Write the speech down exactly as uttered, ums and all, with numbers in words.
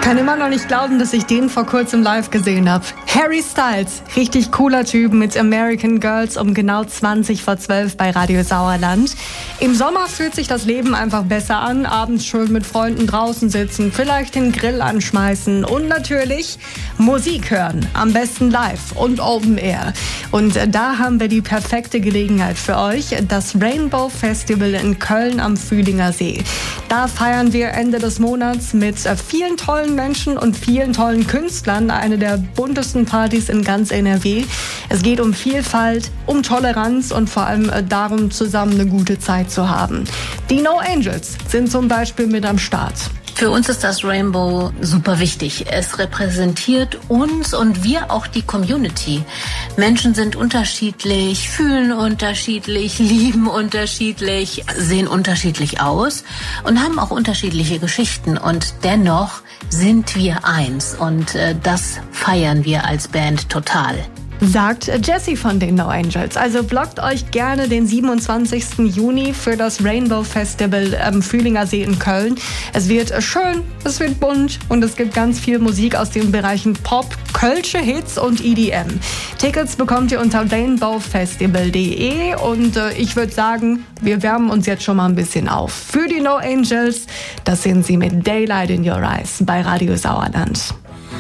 kann immer noch nicht glauben, dass ich den vor kurzem live gesehen habe. Harry Styles, richtig cooler Typ mit American Girls um genau zwanzig vor zwölf bei Radio Sauerland. Im Sommer fühlt sich das Leben einfach besser an, abends schön mit Freunden draußen sitzen, vielleicht den Grill anschmeißen und natürlich Musik hören, am besten live und Open Air. Und da haben wir die perfekte Gelegenheit für euch, das Rainbow Festival in Köln am Fühlinger See. Da feiern wir Ende des Monats mit vielen tollen Menschen und vielen tollen Künstlern eine der buntesten Partys in ganz N R W. Es geht um Vielfalt, um Toleranz und vor allem darum, zusammen eine gute Zeit zu haben. Die No Angels sind zum Beispiel mit am Start. Für uns ist das Rainbow super wichtig. Es repräsentiert uns und wir auch die Community. Menschen sind unterschiedlich, fühlen unterschiedlich, lieben unterschiedlich, sehen unterschiedlich aus und haben auch unterschiedliche Geschichten. Und dennoch sind wir eins und äh, das feiern wir als Band total. Sagt Jessie von den No Angels. Also blockt euch gerne den siebenundzwanzigsten Juni für das Rainbow Festival am Fühlinger See in Köln. Es wird schön, es wird bunt und es gibt ganz viel Musik aus den Bereichen Pop, Kölsche Hits und E D M. Tickets bekommt ihr unter rainbow festival punkt de und äh, ich würde sagen, wir wärmen uns jetzt schon mal ein bisschen auf. Für die No Angels, das sind sie mit Daylight in Your Eyes bei Radio Sauerland.